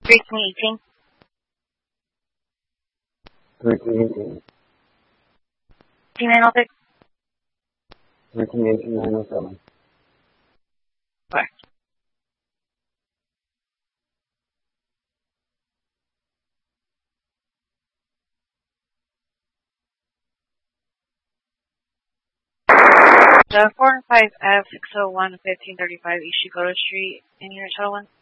1318. 1318. 906. 1318 907. Correct. The 405F 601 1535 Ishiguro Street in your settlement.